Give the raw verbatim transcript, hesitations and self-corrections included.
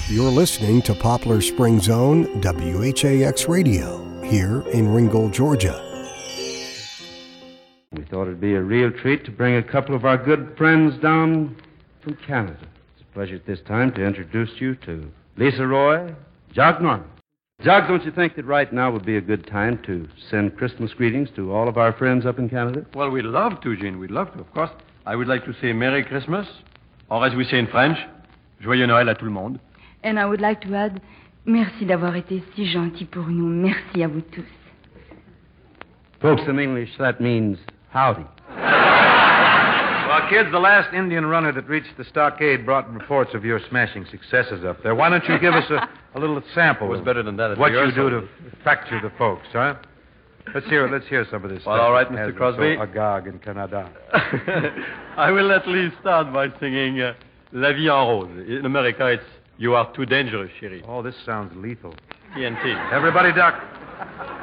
You're listening to Poplar Springs' own W H A X Radio, here in Ringgold, Georgia. We thought it'd be a real treat to bring a couple of our good friends down from Canada. It's a pleasure at this time to introduce you to Lisa Roy, Jacques Norman. Jacques, don't you think that right now would be a good time to send Christmas greetings to all of our friends up in Canada? Well, we'd love to, Gene. We'd love to, of course. I would like to say Merry Christmas, or as we say in French, Joyeux Noël à tout le monde. And I would like to add, merci d'avoir été si gentil pour nous. Merci à vous tous. Folks, in English, that means howdy. Well, kids, the last Indian runner that reached the stockade brought reports of your smashing successes up there. Why don't you give us a, a little sample? It was of better than that. At what you rehearsal. do to fracture the folks, huh? Let's hear Let's hear some of this Well, stuff. all right, that Mister has Crosby. So agog in Canada. I will at least start by singing uh, La Vie en Rose. In America, it's You Are Too Dangerous, chérie. Oh, this sounds lethal. T N T. Everybody duck.